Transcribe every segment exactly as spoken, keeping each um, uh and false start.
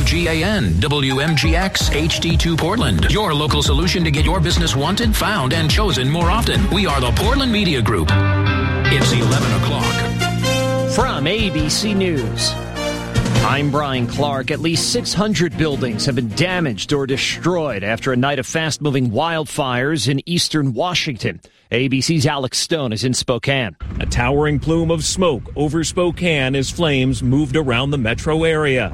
G A N, W M G X, H D two Portland. Your local solution to get your business wanted, found, and chosen more often. We are the Portland Media Group. It's eleven o'clock. From A B C News, I'm Brian Clark. At least six hundred buildings have been damaged or destroyed after a night of fast-moving wildfires in eastern Washington. A B C's Alex Stone is in Spokane. A towering plume of smoke over Spokane as flames moved around the metro area.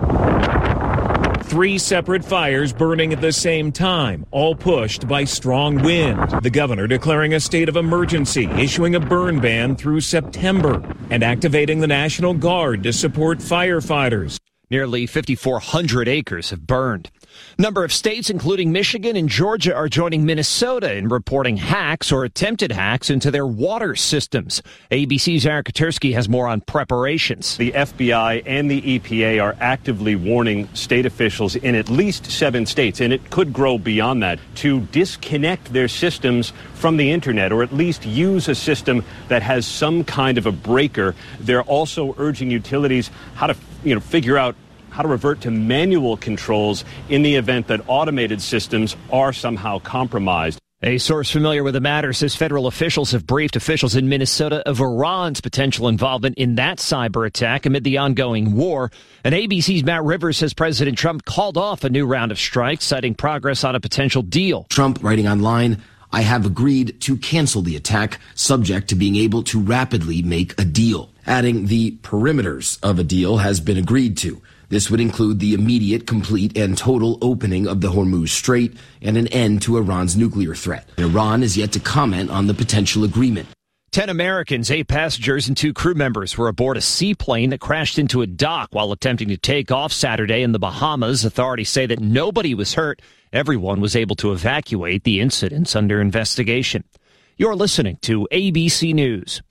Three separate fires burning at the same time, all pushed by strong wind. The governor declaring a state of emergency, issuing a burn ban through September, and activating the National Guard to support firefighters. Nearly five thousand four hundred acres have burned. Number of states, including Michigan and Georgia, are joining Minnesota in reporting hacks or attempted hacks into their water systems. A B C's Eric Katursky has more on preparations. The F B I and the E P A are actively warning state officials in at least seven states, and it could grow beyond that, to disconnect their systems from the internet, or at least use a system that has some kind of a breaker. They're also urging utilities how to, you know, figure out how to revert to manual controls in the event that automated systems are somehow compromised. A source familiar with the matter says federal officials have briefed officials in Minnesota of Iran's potential involvement in that cyber attack amid the ongoing war. And A B C's Matt Rivers says President Trump called off a new round of strikes, citing progress on a potential deal. Trump writing online, "I have agreed to cancel the attack, subject to being able to rapidly make a deal." Adding, the perimeters of a deal has been agreed to. This would include the immediate, complete, and total opening of the Hormuz Strait and an end to Iran's nuclear threat. Iran is yet to comment on the potential agreement. Ten Americans, eight passengers, and two crew members were aboard a seaplane that crashed into a dock while attempting to take off Saturday in the Bahamas. Authorities say that nobody was hurt. Everyone was able to evacuate. The incident's under investigation. You're listening to A B C News.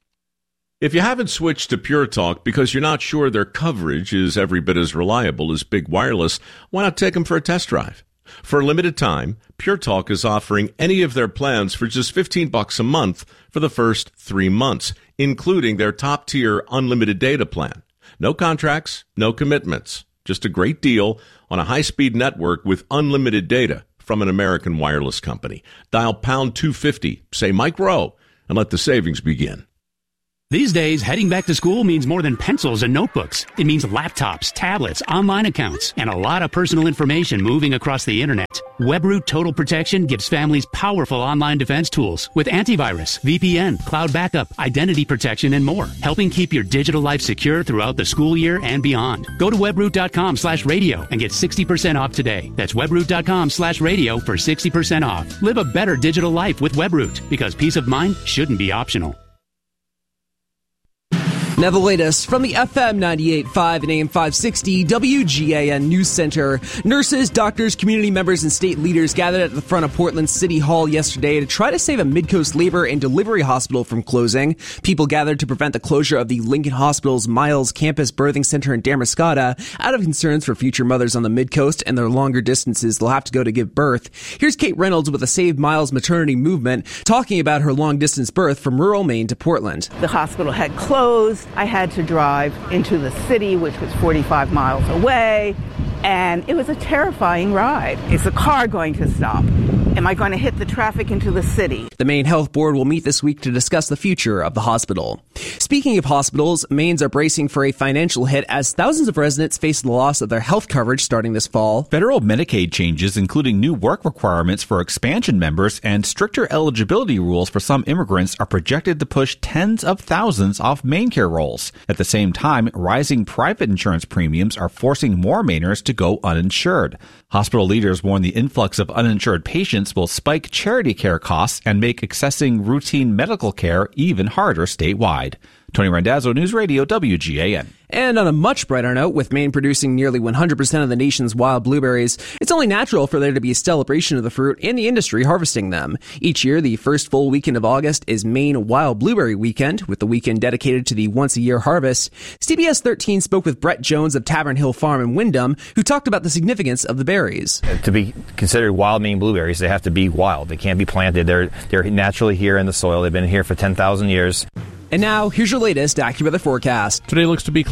If you haven't switched to Pure Talk because you're not sure their coverage is every bit as reliable as Big Wireless, why not take them for a test drive? For a limited time, Pure Talk is offering any of their plans for just fifteen bucks a month for the first three months, including their top-tier unlimited data plan. No contracts, no commitments. Just a great deal on a high-speed network with unlimited data from an American wireless company. Dial pound two fifty, say Mike Rowe, and let the savings begin. These days, heading back to school means more than pencils and notebooks. It means laptops, tablets, online accounts, and a lot of personal information moving across the internet. WebRoot Total Protection gives families powerful online defense tools with antivirus, V P N, cloud backup, identity protection, and more, helping keep your digital life secure throughout the school year and beyond. Go to webroot.com slash radio and get sixty percent off today. That's webroot.com slash radio for sixty percent off. Live a better digital life with WebRoot, because peace of mind shouldn't be optional. Now the latest from the F M ninety-eight point five and A M five sixty W G A N News Center. Nurses, doctors, community members, and state leaders gathered at the front of Portland City Hall yesterday to try to save a Midcoast labor and delivery hospital from closing. People gathered to prevent the closure of the Lincoln Hospital's Miles Campus Birthing Center in Damariscotta out of concerns for future mothers on the Midcoast and their longer distances they'll have to go to give birth. Here's Kate Reynolds with the Save Miles maternity movement talking about her long-distance birth from rural Maine to Portland. The hospital had closed. I had to drive into the city, which was forty-five miles away, and it was a terrifying ride. Is the car going to stop? Am I going to hit the traffic into the city? The Maine Health Board will meet this week to discuss the future of the hospital. Speaking of hospitals, Maine's are bracing for a financial hit as thousands of residents face the loss of their health coverage starting this fall. Federal Medicaid changes, including new work requirements for expansion members and stricter eligibility rules for some immigrants, are projected to push tens of thousands off MaineCare rolls. At the same time, rising private insurance premiums are forcing more Mainers to go uninsured. Hospital leaders warn the influx of uninsured patients will spike charity care costs and make accessing routine medical care even harder statewide. Tony Randazzo, News Radio, W G A N. And on a much brighter note, with Maine producing nearly one hundred percent of the nation's wild blueberries, it's only natural for there to be a celebration of the fruit and the industry harvesting them. Each year, the first full weekend of August is Maine Wild Blueberry Weekend, with the weekend dedicated to the once-a-year harvest. C B S thirteen spoke with Brett Jones of Tavern Hill Farm in Windham, who talked about the significance of the berries. To be considered wild Maine blueberries, they have to be wild. They can't be planted. They're, they're naturally here in the soil. They've been here for ten thousand years. And now, here's your latest AccuWeather forecast. Today looks to be cloudy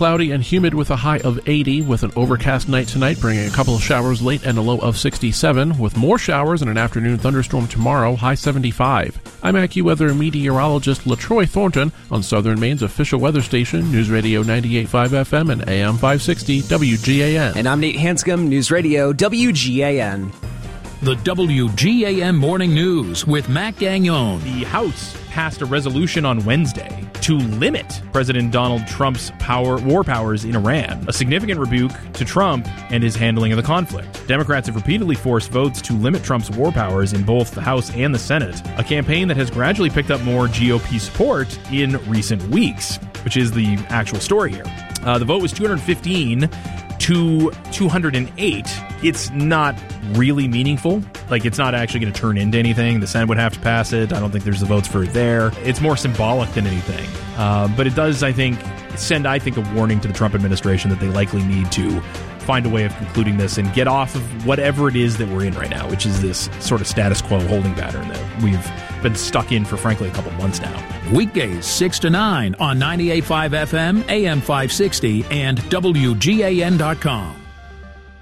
cloudy and humid with a high of eighty, with an overcast night tonight, bringing a couple of showers late and a low of sixty-seven, with more showers and an afternoon thunderstorm tomorrow, high seventy-five. I'm AccuWeather meteorologist LaTroy Thornton on Southern Maine's official weather station, News Radio ninety-eight point five F M and A M five sixty W G A N. And I'm Nate Hanscom, News Radio W G A N. The W G A N Morning News with Mac Gagnon. The House passed a resolution on Wednesday to limit President Donald Trump's power war powers in Iran, a significant rebuke to Trump and his handling of the conflict. Democrats have repeatedly forced votes to limit Trump's war powers in both the House and the Senate, a campaign that has gradually picked up more G O P support in recent weeks, which is the actual story here. Uh, the vote was two hundred fifteen to two hundred eight. It's not really meaningful. Like, it's not actually going to turn into anything. The Senate would have to pass it. I don't think there's the votes for it there. It's more symbolic than anything. Uh, but it does, I think, send, I think, a warning to the Trump administration that they likely need to find a way of concluding this and get off of whatever it is that we're in right now, which is this sort of status quo holding pattern that we've been stuck in for, frankly, a couple months now. Weekdays six to nine on ninety-eight point five F M, A M five sixty, and W G A N dot com.